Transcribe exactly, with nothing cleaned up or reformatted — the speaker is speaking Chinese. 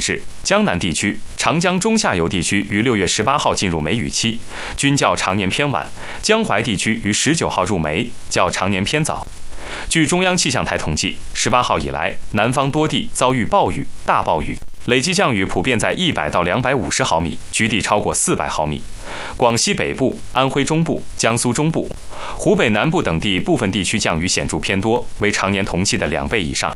示，江南地区、长江中下游地区于六月十八号进入梅雨期，均较常年偏晚；江淮地区于十九号入梅，较常年偏早。据中央气象台统计，十八号以来，南方多地遭遇暴雨、大暴雨，累计降雨普遍在一百到两百五十毫米，局地超过四百毫米。广西北部、安徽中部、江苏中部、湖北南部等地部分地区降雨显著偏多，为常年同期的两倍以上。